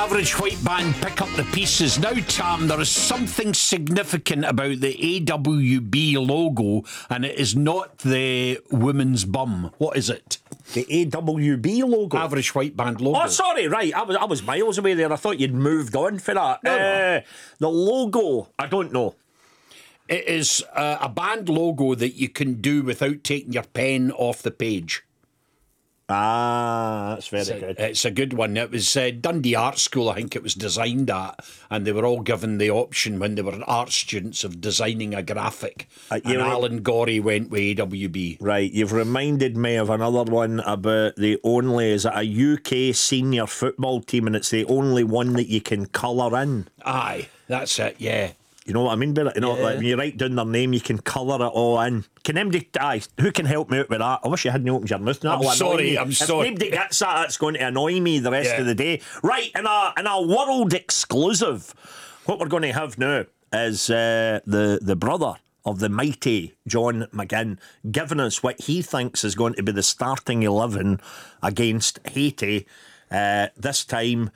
Average White Band pick up the pieces. Now, Tam, there is something significant about the AWB logo, and it is not the woman's bum. What is it? The AWB logo? Average White Band logo. Oh, sorry, right. I was miles away there. I thought you'd moved on for that. No. The logo, I don't know. It is a band logo that you can do without taking your pen off the page. Ah, that's very good. It's a good one. It was Dundee Art School, I think it was designed at, and they were all given the option when they were art students of designing a graphic. And Alan Gorey went with AWB. Right, you've reminded me of another one about is it a UK senior football team, and it's the only one that you can colour in. Aye, that's it, yeah. You know what I mean by that? You know, like when you write down their name, you can colour it all in. Can anybody, who can help me out with that? I wish you hadn't opened your mouth. I'm sorry. If nobody gets that, that's going to annoy me the rest of the day. Right, in a world exclusive, what we're going to have now is the brother of the mighty John McGinn giving us what he thinks is going to be the starting 11 against Haiti. This time